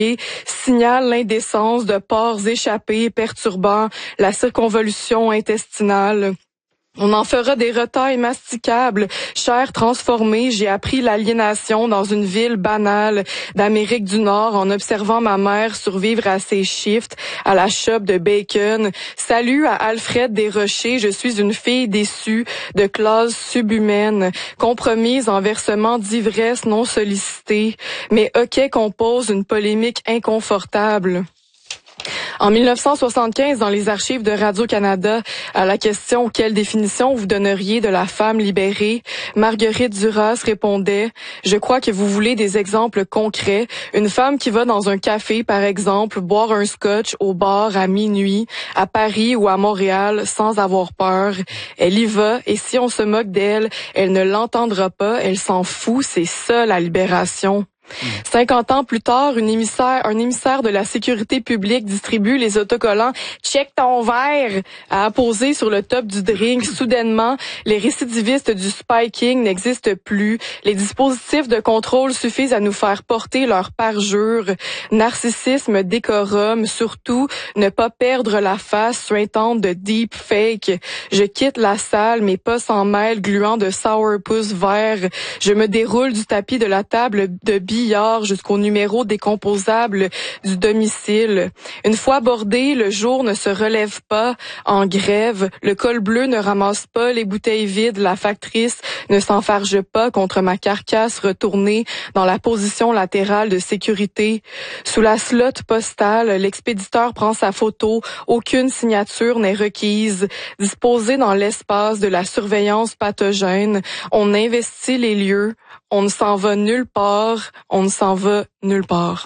signale l'indécence de pores échappés perturbant la circonvolution intestinale. On en fera des retailles masticables, chair transformée. J'ai appris l'aliénation dans une ville banale d'Amérique du Nord en observant ma mère survivre à ses shifts à la shop de bacon. Salut à Alfred Desrochers, je suis une fille déçue de classe subhumaine, compromise en versement d'ivresse non sollicitée. Mais OK qu'on pose une polémique inconfortable. En 1975, dans les archives de Radio-Canada, à la question « Quelle définition vous donneriez de la femme libérée ?» Marguerite Duras répondait « Je crois que vous voulez des exemples concrets. Une femme qui va dans un café, par exemple, boire un scotch au bar à minuit, à Paris ou à Montréal, sans avoir peur. Elle y va, et si on se moque d'elle, elle ne l'entendra pas, elle s'en fout, c'est ça la libération. » 50 ans plus tard, un émissaire de la sécurité publique distribue les autocollants « Check ton verre » à apposer sur le top du drink. Soudainement, les récidivistes du spiking n'existent plus. Les dispositifs de contrôle suffisent à nous faire porter leur parjure. Narcissisme, décorum, surtout, ne pas perdre la face suintante de deep fake. Je quitte la salle, mes pas s'en mêlent, gluant de sourpuss vert. Je me déroule du tapis de la table de billard jusqu'au numéro décomposable du domicile. Une fois bordé, le jour ne se relève pas en grève. Le col bleu ne ramasse pas les bouteilles vides. La factrice ne s'enfarge pas contre ma carcasse retournée dans la position latérale de sécurité. Sous la slot postale, l'expéditeur prend sa photo. Aucune signature n'est requise. Disposé dans l'espace de la surveillance pathogène, on investit les lieux. On ne s'en va nulle part. On ne s'en va nulle part.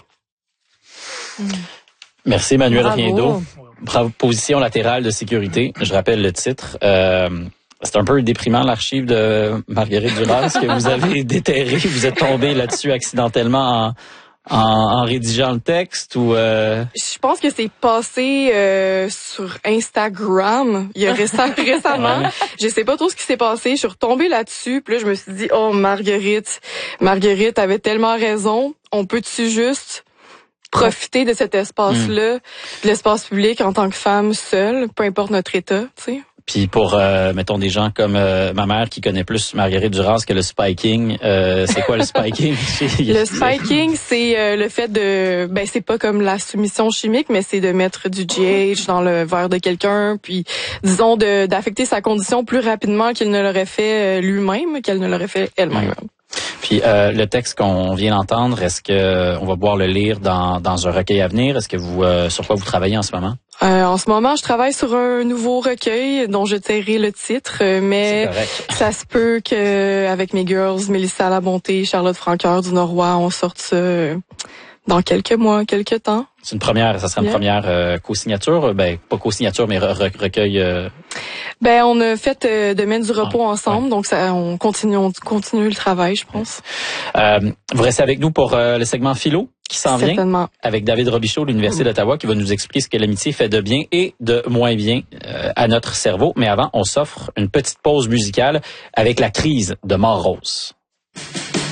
Merci, Manuel Riendo. Position latérale de sécurité. Je rappelle le titre. C'est un peu déprimant, l'archive de Marguerite Duras que vous avez déterré. Vous êtes tombé là-dessus accidentellement en rédigeant le texte ou Je pense que c'est passé sur Instagram il y a récemment. Ouais. Je sais pas trop ce qui s'est passé. Je suis retombée là-dessus. Puis là, je me suis dit, oh, Marguerite avait tellement raison. On peut-tu juste profiter de cet espace-là, de l'espace public en tant que femme seule, peu importe notre état, tu sais. Puis pour, mettons, des gens comme ma mère qui connaît plus Marguerite Duras que le spiking, c'est quoi le spiking? Le spiking, c'est le fait de... c'est pas comme la soumission chimique, mais c'est de mettre du GH dans le verre de quelqu'un, puis, disons, d'affecter sa condition plus rapidement qu'il ne l'aurait fait lui-même, qu'elle ne l'aurait fait elle-même. Puis le texte qu'on vient d'entendre, est-ce que on va pouvoir le lire dans un recueil à venir? Est-ce que vous sur quoi vous travaillez en ce moment? En ce moment, je travaille sur un nouveau recueil dont je tairai le titre, mais ça se peut que avec mes girls, Mélissa Labonté, Charlotte Francoeur du Norois, on sorte ça dans quelques mois, quelques temps. C'est une première, ça sera une première co-signature, pas co-signature, mais recueil. On a fait Domaine du repos ensemble, donc ça, on continue le travail, je pense. Vous restez avec nous pour le segment philo qui s'en vient avec David Robichaud de l'Université d'Ottawa qui va nous expliquer ce que l'amitié fait de bien et de moins bien à notre cerveau. Mais avant, on s'offre une petite pause musicale avec La crise de Mort-Rose.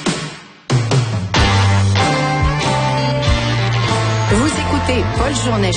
Vous écoutez Paul Journet.